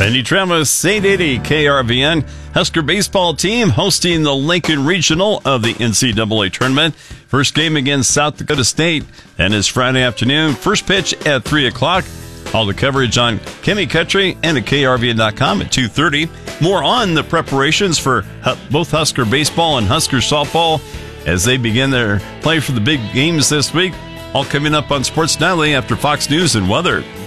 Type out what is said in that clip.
Benny Travis, 880 KRVN. Husker baseball team hosting the Lincoln Regional of the NCAA tournament. First game against South Dakota State. And it's Friday afternoon. First pitch at 3 o'clock. All the coverage on Kenny Country and at KRVN.com at 2:30. More on the preparations for both Husker baseball and Husker softball as they begin their play for the big games this week. All coming up on Sports Nightly after Fox News and weather.